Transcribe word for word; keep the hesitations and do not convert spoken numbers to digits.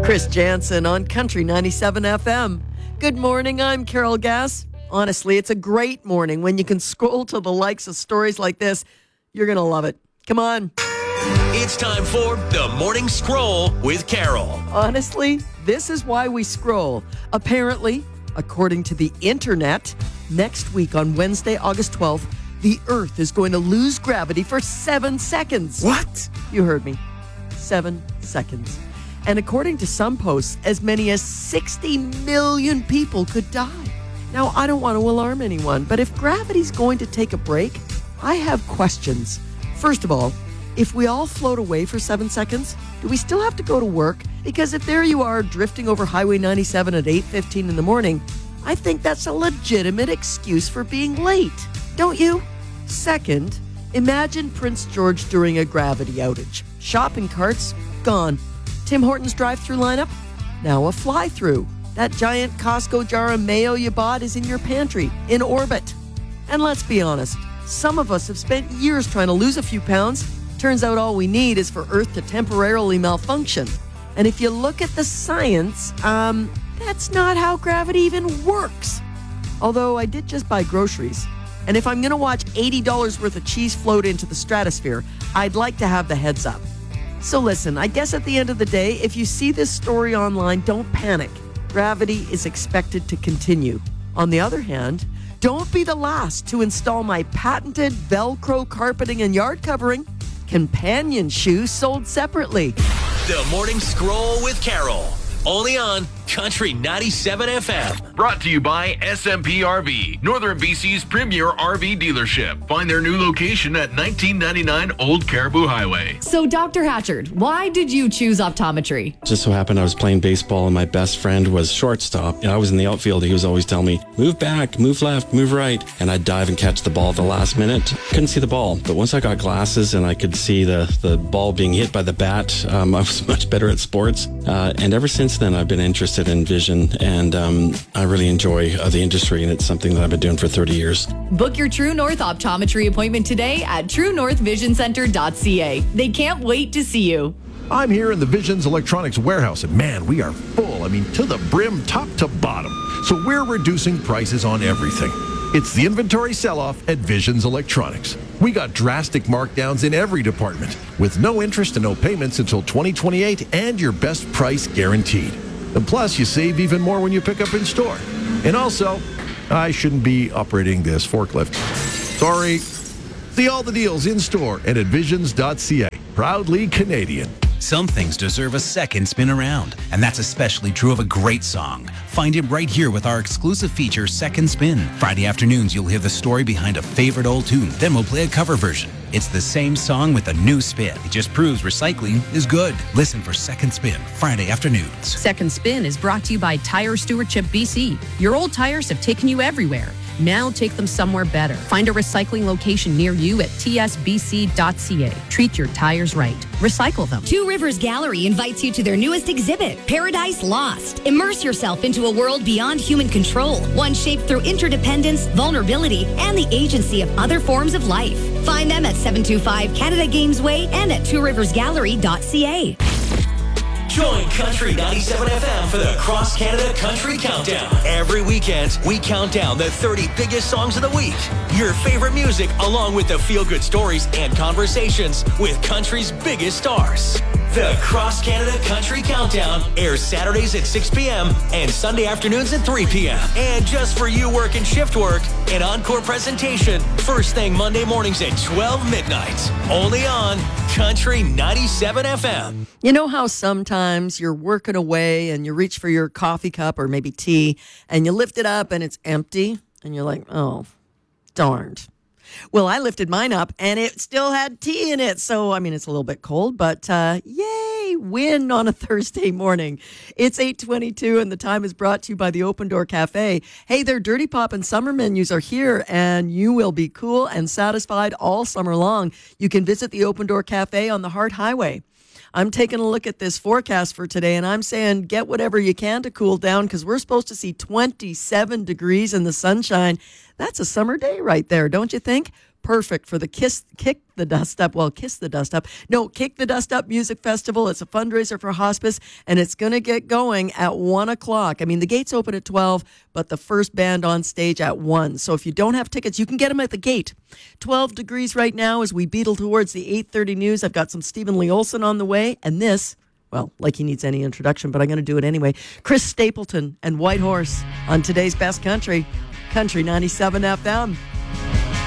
Chris Jansen on Country ninety-seven F M. Good morning, I'm Carol Gass. Honestly, it's a great morning when you can scroll to the likes of stories like this. You're going to love it. Come on. It's time for the Morning Scroll with Carol. Honestly, this is why we scroll. Apparently, according to the internet, next week on Wednesday, August twelfth, the Earth is going to lose gravity for seven seconds. What? You heard me. Seven seconds. And according to some posts, as many as sixty million people could die. Now, I don't want to alarm anyone, but if gravity's going to take a break, I have questions. First of all, if we all float away for seven seconds, do we still have to go to work? Because if there you are drifting over Highway ninety-seven at eight fifteen in the morning, I think that's a legitimate excuse for being late. Don't you? Second, imagine Prince George during a gravity outage. Shopping carts, gone. Tim Hortons drive-thru lineup, now a fly-through. That giant Costco jar of mayo you bought is in your pantry, in orbit. And let's be honest, some of us have spent years trying to lose a few pounds. Turns out all we need is for Earth to temporarily malfunction. And if you look at the science, um, that's not how gravity even works. Although I did just buy groceries. And if I'm going to watch eighty dollars worth of cheese float into the stratosphere, I'd like to have the heads up. So listen, I guess at the end of the day, if you see this story online, don't panic. Gravity is expected to continue. On the other hand, don't be the last to install my patented Velcro carpeting and yard covering. Companion shoes sold separately. The Morning Scroll with Carol. Only on Country ninety-seven F M. Brought to you by S M P R V, Northern B C's premier R V dealership. Find their new location at nineteen ninety-nine Old Caribou Highway. So, Doctor Hatchard, why did you choose optometry? Just so happened I was playing baseball and my best friend was shortstop. And I was in the outfield. He was always telling me, move back, move left, move right. And I'd dive and catch the ball at the last minute. Couldn't see the ball. But once I got glasses and I could see the, the ball being hit by the bat, um, I was much better at sports. Uh, and ever since then, I've been interested in vision. And um, I really enjoy uh, the industry. And it's something that I've been doing for thirty years. Book your True North optometry appointment today at true north vision center dot c a. They can't wait to see you. I'm here in the Visions Electronics warehouse, and man, we are full. I mean, to the brim, top to bottom. So we're reducing prices on everything. It's the inventory sell-off at Visions Electronics. We got drastic markdowns in every department, with no interest and no payments until twenty twenty-eight, and your best price guaranteed. And plus, you save even more when you pick up in store. And also, I shouldn't be operating this forklift. Sorry. See all the deals in store and at visions dot c a. Proudly Canadian. Some things deserve a second spin around, and that's especially true of a great song. Find it right here with our exclusive feature, Second Spin. Friday afternoons, you'll hear the story behind a favorite old tune. Then we'll play a cover version. It's the same song with a new spin. It just proves recycling is good. Listen for Second Spin, Friday afternoons. Second Spin is brought to you by Tire Stewardship B C. Your old tires have taken you everywhere. Now take them somewhere better. Find a recycling location near you at t s b c dot c a. Treat your tires right. Recycle them. Two Rivers Gallery invites you to their newest exhibit, Paradise Lost. Immerse yourself into a world beyond human control, one shaped through interdependence, vulnerability, and the agency of other forms of life. Find them at seven two five Canada Games Way and at two rivers gallery dot c a. Join Country ninety-seven F M for the Cross Canada Country Countdown. Every weekend, we count down the thirty biggest songs of the week. Your favorite music, along with the feel-good stories and conversations with country's biggest stars. The Cross Canada Country Countdown airs Saturdays at six p.m. and Sunday afternoons at three p.m. And just for you working shift work, an encore presentation first thing Monday mornings at twelve midnight. Only on Country ninety-seven F M. You know how sometimes you're working away and you reach for your coffee cup or maybe tea and you lift it up and it's empty and you're like, oh, darned. Well, I lifted mine up and it still had tea in it. So, I mean, it's a little bit cold, but uh, yay, win on a Thursday morning. It's eight twenty-two and the time is brought to you by the Open Door Cafe. Hey, their Dirty Pop and summer menus are here and you will be cool and satisfied all summer long. You can visit the Open Door Cafe on the Hart Highway. I'm taking a look at this forecast for today, and I'm saying get whatever you can to cool down because we're supposed to see twenty-seven degrees in the sunshine. That's a summer day right there, don't you think? perfect for the Kiss Kick the Dust Up. Well, Kiss the Dust Up. No, Kick the Dust Up Music Festival. It's a fundraiser for hospice, and it's going to get going at one o'clock. I mean, the gates open at twelve, but the first band on stage at one. So if you don't have tickets, you can get them at the gate. twelve degrees right now as we beetle towards the eight thirty news. I've got some Stephen Lee Olson on the way, and this, well, like he needs any introduction, but I'm going to do it anyway. Chris Stapleton and White Horse on today's Best Country, Country ninety-seven F M.